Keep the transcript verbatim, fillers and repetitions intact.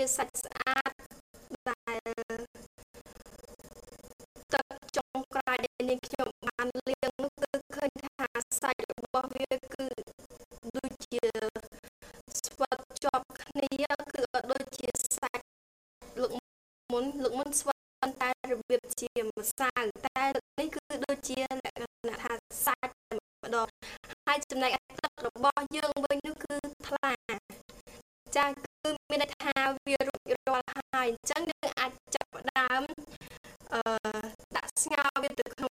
សាច់ស្អាតដែលទឹកចុងក្រោយដែលនាងខ្ញុំបានលាងនោះគឺឃើញថាសាច់របស់វាគឺដូចជាស្វិតជាប់គ្នាគឺអត់ដូចជាសាច់លើកមុនលើកមុនស្វិតតែរបៀបជាម្សៅតែនេះគឺដូចជាលក្ខណៈថាសាច់ម្ដងហើយចំណែកទឹករបស់យើងវិញនោះគឺថ្លាចាគឺមានន័យថាវារួចរាល់ហើយអញ្ចឹងយើងអាចចាប់ផ្ដើមអឺដាក់ស្ងោរវាទៅក្នុង